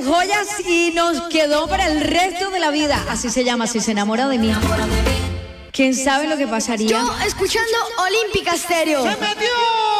sus joyas y nos quedó para el resto de la vida. Así se llama, Si se enamora de mí. ¿Quién sabe lo que pasaría? Yo escuchando Olímpica Stereo. ¡Se metió!